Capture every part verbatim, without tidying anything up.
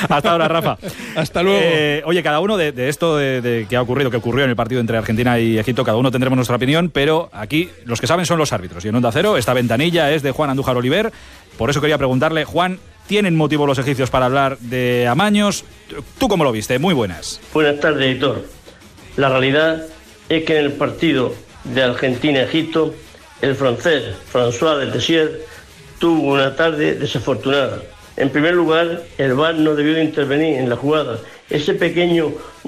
Hasta ahora, Rafa. Hasta luego. Eh, oye, cada uno de, de esto de, de que ha ocurrido, que ocurrió en el partido entre Argentina y Egipto, cada uno tendremos nuestra opinión, pero aquí los que saben son los árbitros. Y en Onda Cero, esta ventanilla es de Juan Andújar Oliver. Por eso quería preguntarle, Juan, ¿tienen motivo los egipcios para hablar de amaños? ¿Tú cómo lo viste? Muy buenas. Buenas tardes, editor. La realidad es que en el partido de Argentina-Egipto, el francés François de Tessier tuvo una tarde desafortunada. En primer lugar, el V A R no debió de intervenir en la jugada. Ese pequeño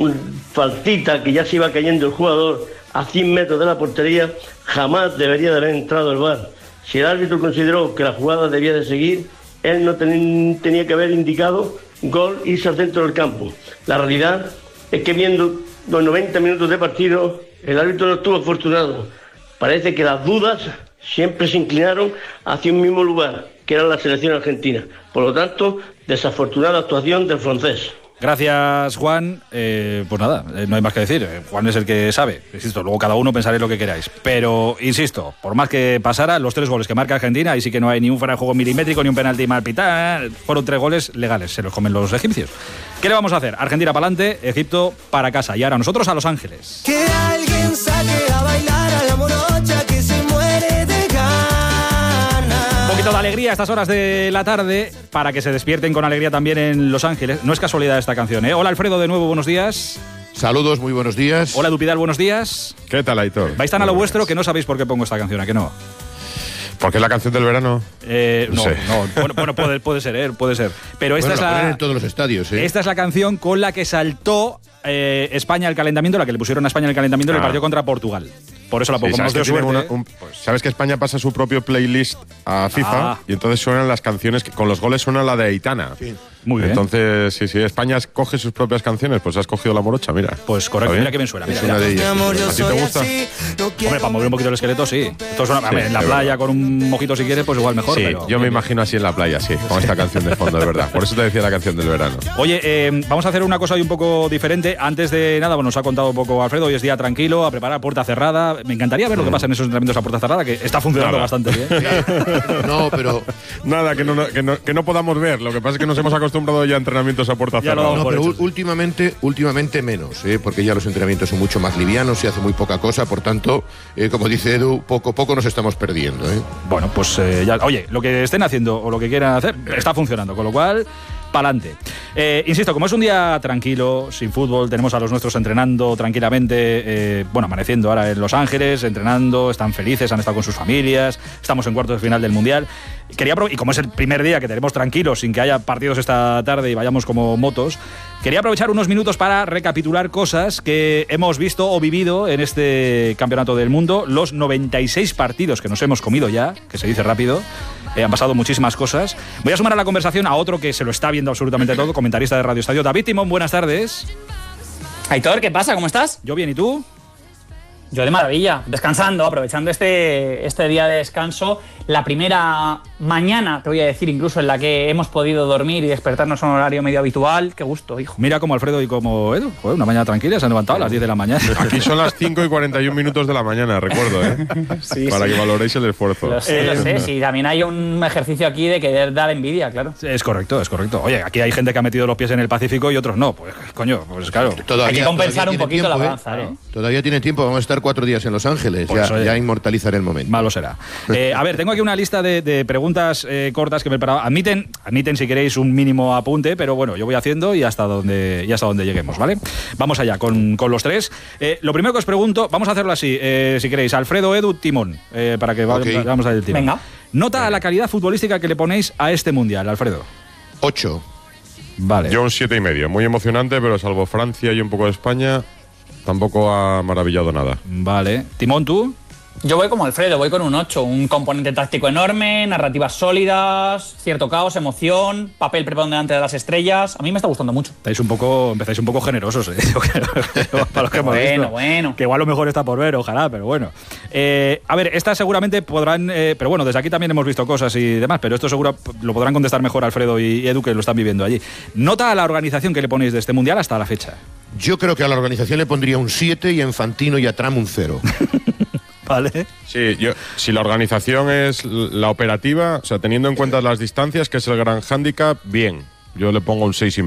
faltita que ya se iba cayendo el jugador a cien metros de la portería, jamás debería de haber entrado el V A R. Si el árbitro consideró que la jugada debía de seguir, él no ten, tenía que haber indicado gol, irse al centro del campo. La realidad es que viendo los noventa minutos de partido, el árbitro no estuvo afortunado. Parece que las dudas siempre se inclinaron hacia un mismo lugar, que era la selección argentina. Por lo tanto, desafortunada actuación del francés. Gracias, Juan. Eh, pues nada, eh, no hay más que decir. Juan es el que sabe. Insisto, luego cada uno pensaréis lo que queráis. Pero, insisto, por más que pasara, los tres goles que marca Argentina, ahí sí que no hay ni un fuera de juego milimétrico, ni un penalti mal pitado, fueron tres goles legales. Se los comen los egipcios. ¿Qué le vamos a hacer? Argentina para adelante, Egipto para casa. Y ahora nosotros a Los Ángeles. Que alguien saque a bailar a la morocha que se muere de ganas. Un poquito de alegría a estas horas de la tarde para que se despierten con alegría también en Los Ángeles. No es casualidad esta canción, ¿eh? Hola, Alfredo, de nuevo, buenos días. Saludos, muy buenos días. Hola, Dupidal, buenos días. ¿Qué tal, Aitor? Vais tan a lo vuestro que no sabéis por qué pongo esta canción, ¿a que no? ¿Porque es la canción del verano? Eh, no, No sé. no, bueno, bueno, puede, puede ser, ¿eh? Puede ser. Pero esta Bueno, la es ponen la... en todos los estadios, ¿eh? Esta es la canción con la que saltó eh, España al calentamiento, la que le pusieron a España el calentamiento en el Ah. partido contra Portugal. Por eso la Sí, pongo. ¿sabes, Nos dio que tienen suerte. una- un- ¿Sabes que España pasa su propio playlist a FIFA? Ah. Y entonces suenan las canciones, que, con los goles suena la de Aitana. Sí. Muy bien. Entonces, sí, sí, España coge sus propias canciones, pues has cogido la morocha, mira. Pues correcto, ¿Está bien? mira que bien suena. Mira, Es una mira. de Mi ellas. amor, yo ¿A ti te soy gusta? así, no quiero Hombre, para mover un poquito el esqueleto, sí. Esto suena, a ver, Sí, en la es playa verdad. con un mojito si quieres, pues igual mejor. Sí, pero, yo me imagino así en la playa, sí, con esta canción de fondo, de verdad. Por eso te decía la canción del verano. Oye, eh, vamos a hacer una cosa hoy un poco diferente. Antes de nada, bueno, nos ha contado un poco Alfredo, hoy es día tranquilo, a preparar puerta cerrada. Me encantaría ver lo que pasa en esos entrenamientos a puerta cerrada, que está funcionando Nada. bastante bien. No, pero, Nada, que no, que, no, que no podamos ver. Lo que pasa es que nos hemos acostumbrado ya a entrenamientos a puerta Ya lo cerrada. damos no, por pero hecho, ul- sí. últimamente, últimamente menos, ¿eh? Porque ya los entrenamientos son mucho más livianos, se hace muy poca cosa, por tanto, eh, como dice Edu, poco a poco nos estamos perdiendo, ¿eh? Bueno, pues eh, ya, oye, lo que estén haciendo o lo que quieran hacer está funcionando, con lo cual, pa'lante. Eh, insisto, como es un día tranquilo, sin fútbol, tenemos a los nuestros entrenando tranquilamente, eh, bueno, amaneciendo ahora en Los Ángeles, entrenando, están felices, han estado con sus familias, estamos en cuartos de final del Mundial. Quería apro- y como es el primer día que tenemos tranquilos, sin que haya partidos esta tarde y vayamos como motos, quería aprovechar unos minutos para recapitular cosas que hemos visto o vivido en este Campeonato del Mundo, los noventa y seis partidos que nos hemos comido ya, que se dice rápido. Eh, han pasado muchísimas cosas. Voy a sumar a la conversación a otro que se lo está viendo absolutamente todo, comentarista de Radio Estadio, David Timón, buenas tardes. Aitor, ¿qué pasa? ¿Cómo estás? Yo bien, ¿y tú? Yo de maravilla, descansando, aprovechando este, este día de descanso. La primera mañana, te voy a decir, incluso en la que hemos podido dormir y despertarnos a un horario medio habitual. Qué gusto, hijo. Mira como Alfredo y como Edu. Joder, una mañana tranquila, se han levantado a las diez de la mañana. Aquí son las cinco y cuarenta y un minutos de la mañana, recuerdo, ¿eh? Sí, Para sí. que valoréis el esfuerzo. Lo sé, lo sé. Sí, también hay un ejercicio aquí de querer dar envidia, claro. Es correcto, es correcto. Oye, aquí hay gente que ha metido los pies en el Pacífico y otros no. Pues coño, pues claro. Todavía, Hay que compensar todavía un tiene poquito la tiempo, balanza, ¿eh? Todavía tiene tiempo, vamos a estar cuatro días en Los Ángeles, Por ya, eso, oye. ya inmortalizaré el momento. Malo será. Eh, a ver, tengo aquí una lista de, de preguntas eh, cortas que me he preparado. Admiten, admiten si queréis un mínimo apunte, pero bueno, yo voy haciendo y hasta donde, y hasta donde lleguemos, ¿vale? Vamos allá con, con los tres. Eh, lo primero que os pregunto, vamos a hacerlo así, eh, si queréis, Alfredo, Edu, Timón, eh, para que va- Ok. vamos a ver el timón. Venga. Nota a la calidad futbolística que le ponéis a este Mundial, Alfredo. Ocho. Vale. Yo un siete y medio. Muy emocionante, pero salvo Francia y un poco de España, tampoco ha maravillado nada. Vale. Timón, ¿tú? Yo voy como Alfredo, voy con un ocho. Un componente táctico enorme, narrativas sólidas, cierto caos, emoción, papel preponderante de las estrellas. A mí me está gustando mucho. Estáis un poco, empezáis un poco generosos, ¿eh? Yo creo, para los que hemos Bueno, visto. bueno. Que igual lo mejor está por ver, ojalá, pero bueno. Eh, a ver, estas seguramente podrán... eh, pero bueno, desde aquí también hemos visto cosas y demás, pero esto seguro lo podrán contestar mejor Alfredo y Edu, que lo están viviendo allí. Nota a la organización que le ponéis de este Mundial hasta la fecha. Yo creo que a la organización le pondría un siete y a Infantino y a Trump un cero. Vale. Sí, yo, si la organización es la operativa, o sea, teniendo en cuenta las distancias, que es el gran hándicap, bien. Yo le pongo un seis y